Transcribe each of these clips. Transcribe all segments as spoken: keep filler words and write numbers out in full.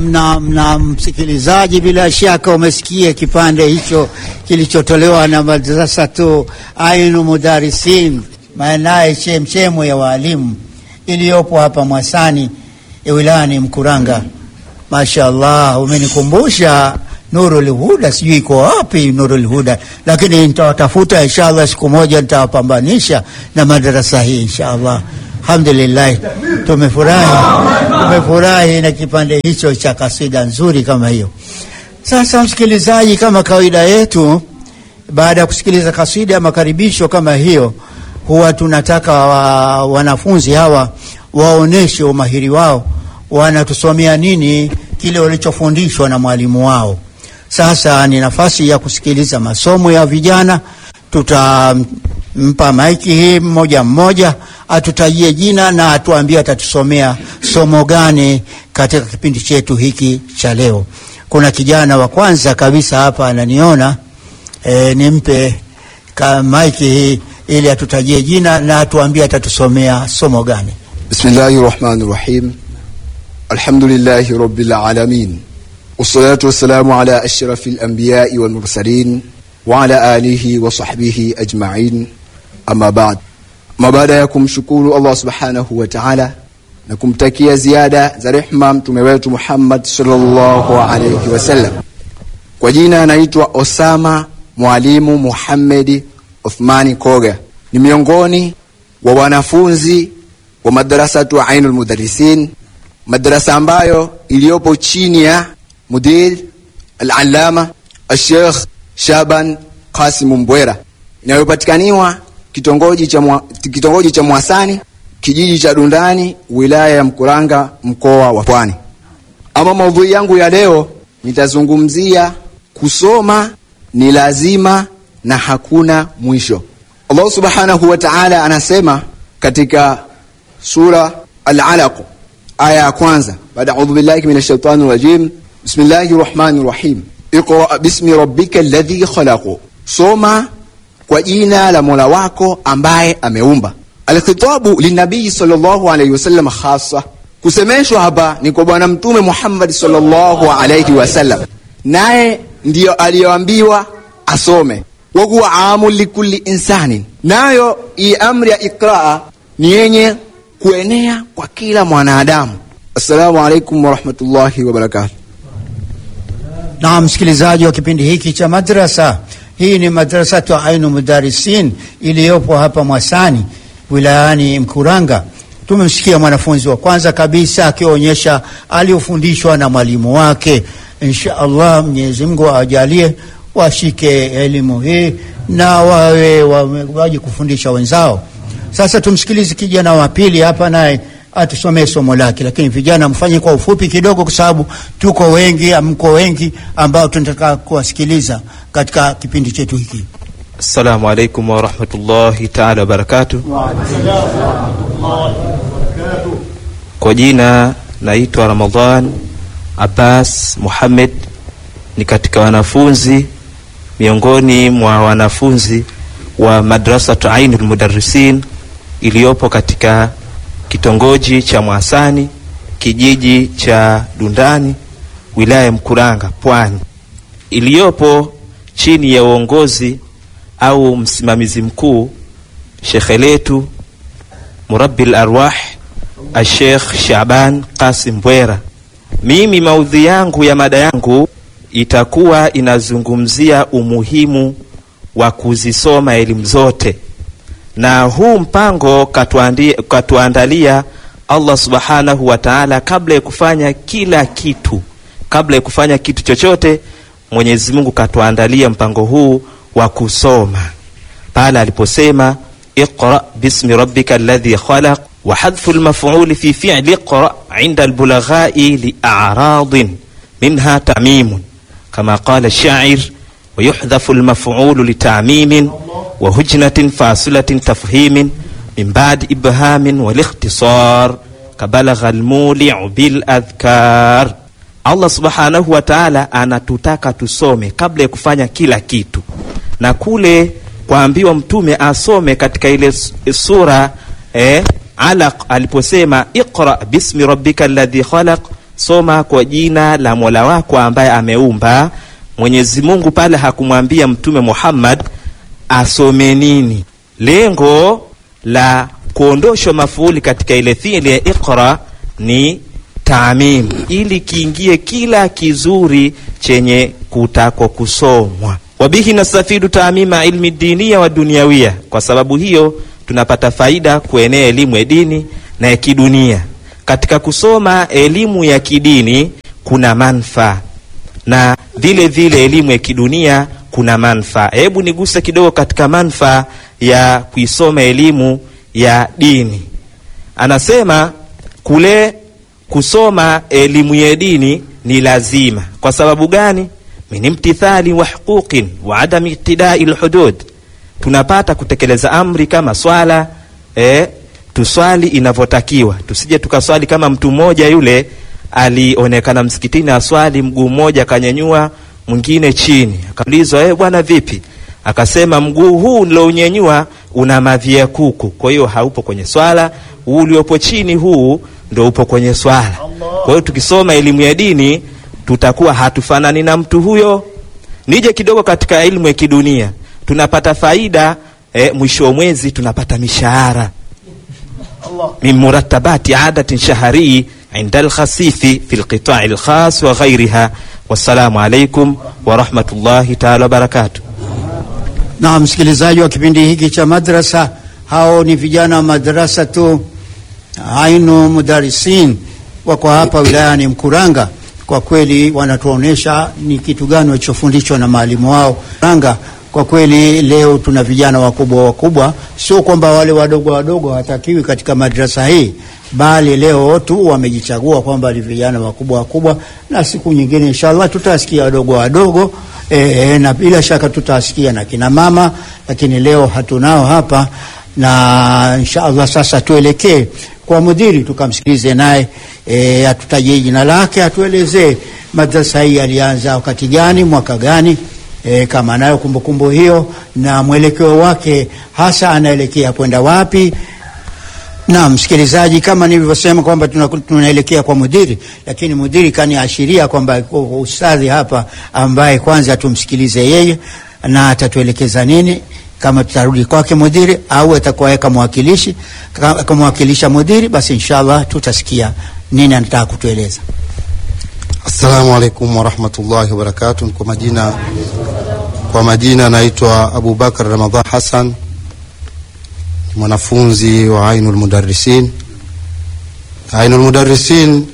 na, na msikilizaji, bila shaka umesikia kipande hicho kilichotolewa na madrasa tu Ainul Mudarisin, maana chemchemo ya walimu iliyopo hapa Mwasani wilayani Mkuranga. Mashaallah, umenikumbusha Nurul Huda, sijui iko wapi Nurul Huda, lakini nitawatafuta inshallah, siku moja nitawapambanisha na madrasa hii inshallah. Alhamdulillah, tumefurahi tumefurahi na kipande hicho cha kasida nzuri kama hiyo. Sasa msikilizaji, kama kawaida yetu, baada ya kusikiliza kasida makaribisho kama hiyo, huwa tunataka wa, wanafunzi hawa waoneshe umahiri wao, wanatusomea nini kile walichofundishwa na mwalimu wao. Sasa ni nafasi ya kusikiliza masomo ya vijana. Tutampa maiki hii mmoja mmoja, atutajie jina na atuambie atatusomea somo gani katika kipindi chetu hiki cha leo. Kuna kijana wa kwanza kabisa hapa ananiona, e, nimpe maiki hii ili atutajie jina na atuambie atatusomea somo gani. Bismillahirrahmanirrahim. Alhamdulillahi rabbil alamin. Wassalatu wassalamu ala ashrafil anbiya'i wal mursalin wa ala alihi wa sahbihi ajma'in. Amma ba'd. Mabada ya kumshukuru Allah subhanahu wa ta'ala na kumtakia ziada za rehma mtume wetu Muhammad sallallahu alayhi wasallam. Kwa jina anaitwa Osama Mwalimu Muhammad Uthmani Koga. Ni miongoni wa wanafunzi wa madrasa tu Ainul Mudarisin, madrasa ambayo iliyopo chini ya Mudir Al-Allama Al-Sheikh Shaban Qasim Mbwera, inayopatikaniwa kitongoji cha mwa, kitongoji cha Mwasani, kijiji cha Dundani, wilaya ya Mkuranga, mkoa wa Pwani. Ama maudhui yangu ya leo nitazungumzia kusoma ni lazima na hakuna mwisho. Allah subhanahu wa ta'ala anasema katika sura Al-Alaq aya ya kwanza, baada a'udhu billahi minash shaitani rajim, bismillahir rahmanir rahim, iqra bismi rabbikal ladhi khalaq, soma kwa jina la Mola wako ambaye ameumba. Al-khitabu linabii sallallahu alayhi wasallam khassa, kusemeshwa hapa ni kwa bwana mtume Muhammad sallallahu alayhi wasallam, naye ndio aliyoambiwa asome. Wa huwa amul likulli insani, nayo hii amri ya ikraa ni yenye kuenea kwa kila mwanadamu. Assalamu alaykum wa rahmatullahi wa barakatuh. Na msikilizaji wa kipindi hiki cha madrasa, hii ni madrasa tu Ainul Mudarisin iliyopo hapa Mwasani wilayani Mkuranga. Tumemsikia mwanafunzi wa kwanza kabisa akionyesha aliofundishwa na mwalimu wake. Inshallah Mwenyezi Mungu ajalie washike elimu hii na wawe waje kufundisha wenzao. Sasa tumsikilize kijana wa pili hapa, naye atusomee somo lake, lakini vijana mfanye kwa ufupi kidogo kwa sababu tuko wengi, mko wengi ambao tunataka kuwasikiliza katika kipindi chetu hiki. Assalamu alaykum wa rahmatullahi ta'ala wa barakatuh. Wa alaykum wa barakatuh. Kwa jina naitwa Ramadhan Abbas Muhammad, ni katika wanafunzi miongoni mwa wanafunzi wa madrasa tu Ainul Mudarisin iliyopo katika kitongoji cha Mwasani, kijiji cha Dundani, wilaya ya Mkuranga, Pwani, iliyopo chini ya uongozi au msimamizi mkuu shekhe letu Murabbil Arwah Al-Sheikh Shaban Qasim Mbwera. Mimi maudhi yangu ya mada yangu itakuwa inazungumzia umuhimu wa kuzisoma elimu zote, na huu mpango katuandalia Allah subhanahu wa ta'ala kabla ya kufanya kila kitu. Kabla ya kufanya kitu chochote, Mwenyezi Mungu katuandalia mpango huu wa kusoma pale aliposema iqra bismi rabbika alladhi khalaq, wa hadfu al-maf'ul fi fi'l iqra 'inda al-bulaghai li'a'radin minha ta'mim kama qala ash-sha'ir, wa yuhdhafu al-maf'ul li ta'mim wa hujnatin fasilatin tafhimin min ba'd ibhamin wal ikhtisar kabalagha al-muli'u bil adhkar. Allah subhanahu wa ta'ala anatutaka tusome kabla ya kufanya kila kitu, na kule kuambiwa mtume asome katika ile sura eh, Alaq aliposema iqra bismi rabbika alladhi khalaq, soma kwa jina la Mola wako ambaye ameumba. Mwenyezi Mungu pale hakumwambia Mtume Muhammad asome nini. Lengo la kuondosha mafuuli katika ile fi'li ya iqra ni taamim, ili kiingie kila kizuri chenye kutakwa kusomwa. Wabihi nastafidu taamima ilmi diniya wa dunyawia. Kwa sababu hiyo tunapata faida kuenea elimu ya dini na ya kidunia. Katika kusoma elimu ya kidini kuna manufaa, na vile vile elimu ya kidunia kuna manufaa. Hebu niguse kidogo katika manufaa ya kuisoma elimu ya dini. Anasema kule kusoma elimu ya dini ni lazima. Kwa sababu gani? Min imtithali wa huquqin wa adam iqtida'i alhudud. Tunapata kutekeleza amri kama swala, eh, tuswali inavyotakiwa. Tusije tukaswali kama mtu mmoja yule alionekana msikitini aswali mguu mmoja kanyanyua mwingine chini. Akaulizwa, eh bwana vipi? Akasema mguu huu nilionyenyua una mavi ya kuku, kwa hiyo haupo kwenye swala. Huu uliopo chini huu ndio upo kwenye swala. Kwa hiyo tukisoma elimu ya dini tutakuwa hatufanani na mtu huyo. Nije kidogo katika elimu ya kidunia. Tunapata faida, eh, mwisho wa mwezi tunapata mishahara. Allah. Min murattabati adatin shahari inda al-khasifi fi al-qita'i al-khas wa ghayriha. Wassalamu alaykum wa rahmatullahi ta'ala wa barakatuh. Na msikilizaji wa kipindi hiki cha madrasa, hao ni vijana wa madrasa tu Ainu Mudarisin, wako hapa wilayani Mkuranga. Kwa kweli wanatuonesha ni kitu gani walichofundishwa na maalimu wao. Mkuranga kwa kweli leo tuna vijana wakubwa wakubwa, sio kwamba wale wadogo wadogo hatakiwi katika madrasa hii, bali leo tu wamejichagua kwamba ni vijana wakubwa wakubwa, na siku nyingine inshallah tutasikia wadogo wadogo. E, na bila shaka tutasikia na kina mama, lakini leo hatunao hapa. Na inshallah sasa tuelekee kwa mudiri tukamsikilize naye, e, atutaje jina lake, atuelezee madrasa hii alianza wakati gani, mwaka gani, e, kama nayo kumbukumbu hiyo, na mwelekeo wake hasa anaelekea kwenda wapi. Na msikilizaji, kama nilivyosema kwamba tunaelekea kwa mudiri, lakini mudiri kaniashiria kwamba ustadhi hapa ambaye kwanza tumsikilize yeye na atatuelekeza nini, kama tutarudi kwake mudiri au atakuwa kama mwakilishi kama mwakilisha mudiri, basi inshallah tutasikia nini anataka kutueleza. Assalamu alaykum wa rahmatullahi wa barakatuh. Kwa majina kwa majina naitwa Abu Bakar Ramadhan Hassan, mwanafunzi wa Ainul Mudarrisin. Ainul Mudarrisin,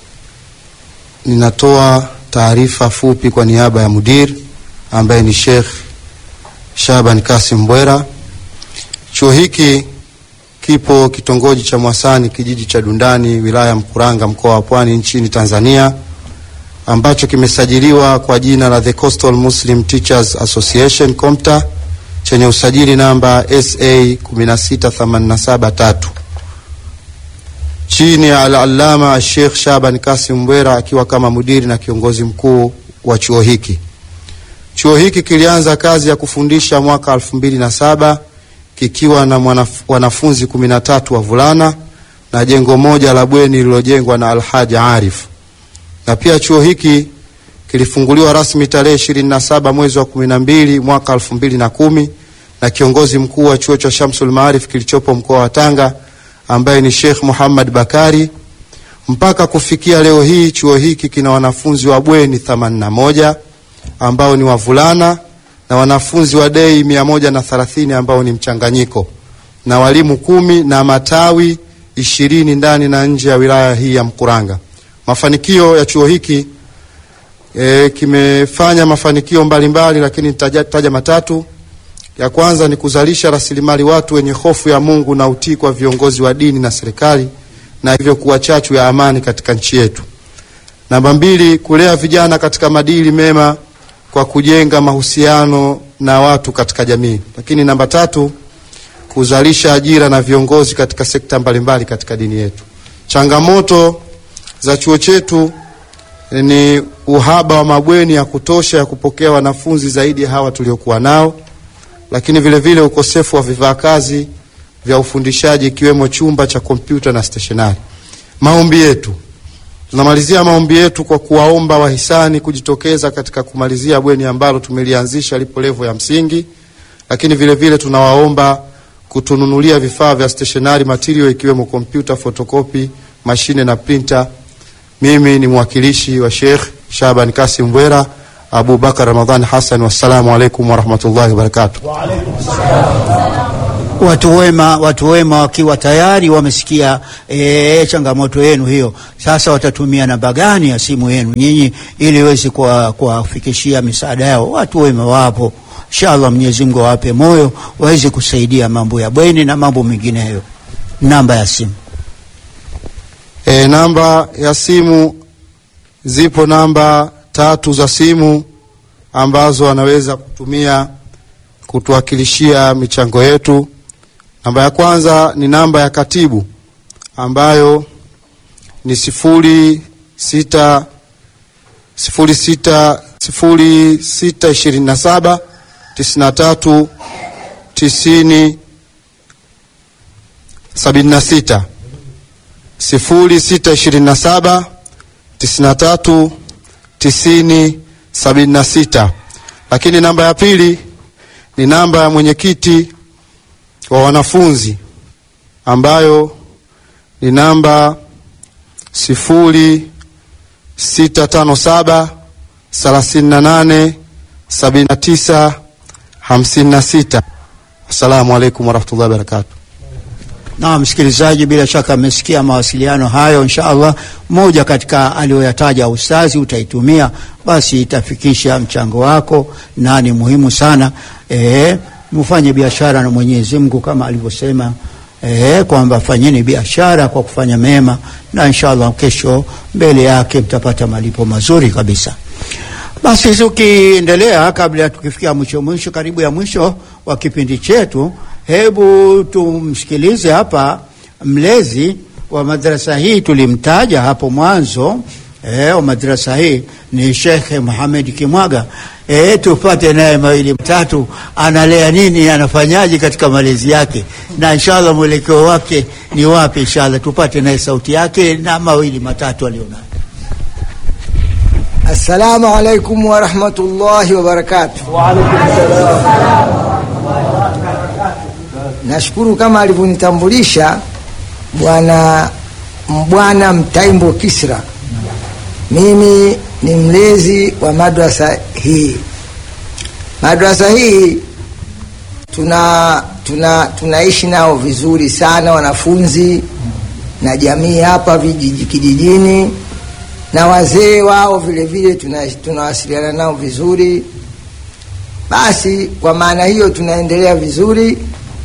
ninatoa taarifa fupi kwa niaba ya mudir ambaye ni Sheikh Shaban Kasim Mbwera. Chuo hiki kipo kitongoji cha Mwasani, kijiji cha Dundani, wilaya Mkuranga, mkoa wa Pwani, nchini Tanzania, ambacho kimesajiliwa kwa jina la The Coastal Muslim Teachers Association COMTA, chenye usajili namba S A kumi sita themanini saba tatu, chini ya al-Allama Sheikh Shaban Kasim Mbwera akiwa kama mudiri na kiongozi mkuu wa chuo hiki. Chuo hiki kilianza kazi ya kufundisha mwaka elfu mbili na saba kikiwa na mwanaf, wanafunzi kumi na tatu wavulana na jengo moja la bweni lililojengwa na Al-Haji Arif. Na pia chuo hiki kilifunguliwa rasmi tarehe ishirini na saba mwezi wa kumi na mbili mwaka elfu mbili na kumi na kiongozi mkuu wa chuo cha Shamsul Maarif kilichopo mkoa wa Tanga ambaye ni Sheikh Muhammad Bakari. Mpaka kufikia leo hii chuo hiki kina wanafunzi wa bweni themanini na moja ambao ni wavulana na wanafunzi wa dei mia moja na thelathini ambao ni mchanganyiko, na walimu kumi na matawi ishirini ndani na nje ya wilaya hii ya Mkuranga. Mafanikio ya chuo hiki e, kimefanya mafanikio mbalimbali, lakini nitaja matatu. Ya kwanza ni kuzalisha rasilimali watu wenye hofu ya Mungu na utii kwa viongozi wa dini na serikali, na hivyo kuwa chachu ya amani katika nchi yetu. Namba mbili, kulea vijana katika maadili mema kwa kujenga mahusiano na watu katika jamii. Lakini namba tatu, kuzalisha ajira na viongozi katika sekta mbalimbali katika dini yetu. Changamoto za chuo chetu ni uhaba wa mabweni ya kutosha ya kupokea wanafunzi zaidi ya hawa tuliokuwa nao, lakini vile vile ukosefu wa vifaa kazi vya ufundishaji ikiwemo chumba cha kompyuta na stationari. Maombi yetu, Tunamalizia maombi yetu kwa kuwaomba wahisani kujitokeza katika kumalizia bweni ambalo tumelianzisha lipo level ya msingi, lakini vile vile tunawaomba kutununulia vifaa vya stationary material ikiwemo computer, photocopy, mashine na printer. Mimi ni mwakilishi wa Sheikh Shaban Kasim Mbwera, Abu Bakar Ramadhan Hassan. Wassalamu alaikum warahmatullahi wabarakatuh. Wa alaikum salam. Watu wema, watu wema wakiwa tayari wamesikia e, changamoto yenu hiyo, sasa watatumia namba gani ya simu yenu nyinyi ili wezi kuwafikishia misaada yao? Watu wema wapo, inshallah Mwenyezi Mungu awape moyo waweze kusaidia mambo ya bweni na mambo mengineyo. Namba ya simu. E, namba ya simu zipo namba tatu za simu ambazo anaweza kutumia kutuwakilishia michango yetu. Namba ya kwanza ni namba ya katibu ambayo ni sifuri sita sifuri sita sifuri sita ishirini na saba tisini na tatu tisini sabini na sita sifuri sita ishirini na saba tisini na tatu tisini sabini na sita. Lakini namba ya pili ni namba ya mwenyekiti wa wanafunzi ambayo ni namba sifuri sita tano saba thelathini na nane sabini na tisa hamsini na sita. Assalamu alaikum warahmatullahi wabarakatuh. Na msikilizaji, bila shaka amesikia mawasiliano hayo. Inshallah moja katika aliyoyataja ustazi utaitumia, basi itafikisha mchango wako, na ni muhimu sana eh mfanye biashara na Mwenyezi Mungu kama alivyosema eh kwamba fanyeni biashara kwa kufanya mema, na inshallah kesho mbele yake mtapata malipo mazuri kabisa. Basi tukiendelea, kabla tukifikia mwisho mwisho karibu ya mwisho wa kipindi chetu, hebu tumsikilize hapa mlezi wa madrasa hii. Tulimtaja hapo mwanzo eh wa madrasa hii ni Sheikh Muhammad Kimwaga. Eh tupate naye mawili mtatu, analea nini, anafanyaje katika malezi yake, na inshallah mwelekeo wake ni wapi. Inshallah tupate naye sauti yake na mawili matatu alionayo. Assalamu alaikum wa rahmatullahi wa barakatuh. Wa alaikum salam. Nashukuru kama alivyonitambulisha bwana Mbwana Mtaimbo Kisra. Mimi ni mlezi wa madrasa hii. Madrasa hii tuna tuna tunaishi nao vizuri sana wanafunzi na jamii hapa vijiji kijijini, na wazee wao vile vile tunawasiliana nao vizuri. Basi kwa maana hiyo tunaendelea vizuri.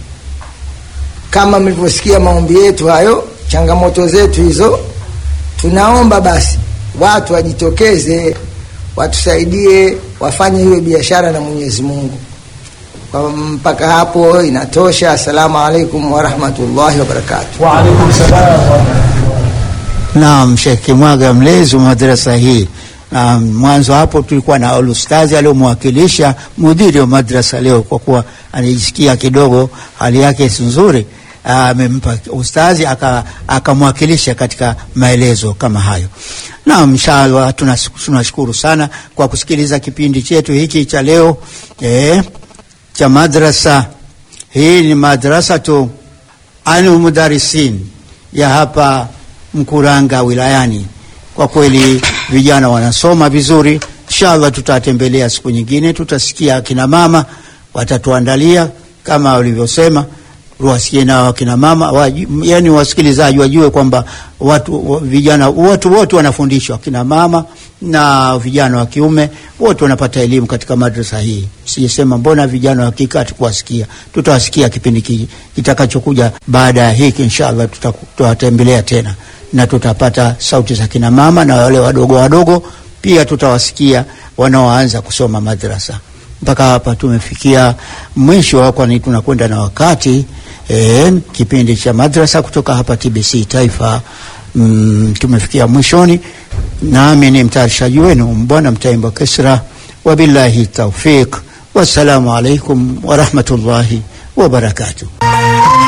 Kama mlivyosikia maombi yetu hayo, changamoto zetu hizo, tunaomba basi watu wajitokeze watusaidie wafanye hiyo biashara na Mwenyezi Mungu. Kwa mpaka hapo inatosha. Assalamu alaikum wa rahmatullahi wa barakatuh. Wa alaikum salam. Naam, Sheikh Kimwaga mlezi wa madrasa hii. Na mwanzo hapo tulikuwa na ustazi aliyomwakilisha mudiri wa madrasa leo, kwa kuwa anajisikia kidogo hali yake si nzuri, amempa ustazi akamwakilisha katika maelezo kama hayo. Na inshallah tunashukuru sana kwa kusikiliza kipindi chetu hiki cha leo eh cha madrasa hii. Ni madrasa tu Ainul Mudarisin ya hapa Mkuranga wilayani. Kwa kweli vijana wanasoma vizuri. Inshallah tutatembelea siku nyingine, tutasikia kina mama watatuandalia kama walivyosema, wasikie na kina mama waju, yani wasikilizaji wajue kwamba watu vijana watu wote wanafundishwa, kina mama na vijana wa kiume wote wanapata elimu katika madrasa hii. Sijasema mbona vijana wa kike hatukuwasikia, tutawasikia kipindi kitakachokuja baada ya hiki. Inshallah tutatembelea tena na tutapata sauti za kina mama na wale wadogo wadogo pia tutawasikia wanaoanza kusoma madrasa. Mpaka hapa tumefikia mwisho, kwani tunakwenda na wakati. E, kipindi cha madrasa kutoka hapa T B C Taifa mm, tumefikia mwishoni. Nami ni mtayarishaji wenu Mbwana Mtaimbo Kisra. Wabillahi tawfiq. Wassalamu alaikum wa rahmatullahi wa barakatuh.